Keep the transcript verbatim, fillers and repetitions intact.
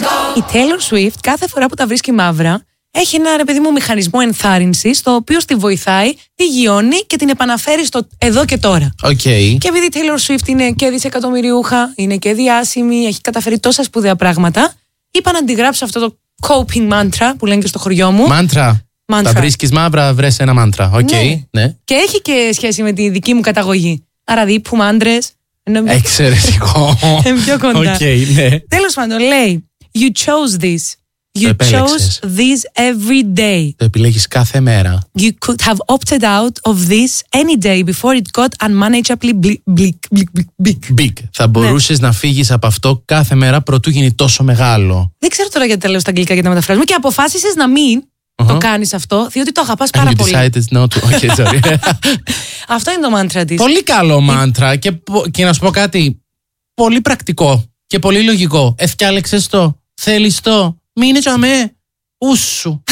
Η Taylor Swift κάθε φορά που τα βρίσκει μαύρα έχει ένα, ρε παιδί μου, μηχανισμό ενθάρρυνσης, το οποίο τη βοηθάει, τη γιώνει και την επαναφέρει στο εδώ και τώρα. Okay. Και επειδή η Taylor Swift είναι και δισεκατομμυριούχα, είναι και διάσημη, έχει καταφέρει τόσα σπουδαία πράγματα, είπα να αντιγράψω αυτό το coping mantra που λένε και στο χωριό μου. Μάντρα. Τα βρίσκεις μαύρα, βρες ένα μάντρα. Okay. Ναι. Ναι. Και έχει και σχέση με τη δική μου καταγωγή. Άρα δίπου άντρες. Εξαιρετικό. Πιο κοντά. Okay, ναι. Τέλος πάντων, λέει You chose this. You chose this every day. Το επιλέγεις κάθε μέρα. You could have opted out of this any day before it got unmanageably bleak. Big. Θα μπορούσες ναι. να φύγεις από αυτό κάθε μέρα προτού γίνει τόσο μεγάλο. Δεν ξέρω τώρα γιατί τα λέω στα αγγλικά και τα μεταφράζουμε. Και αποφάσισες να μην uh-huh. το κάνεις αυτό, διότι το αγαπάς πάρα And you πολύ. Decided not to. Okay, sorry. Αυτό είναι το μάντρα της. Πολύ καλό μάντρα και, και να σου πω κάτι. Πολύ πρακτικό και πολύ λογικό. Εθιάλεξες το. Θέλεις το. Μείνε τζαμέ. Ούσου.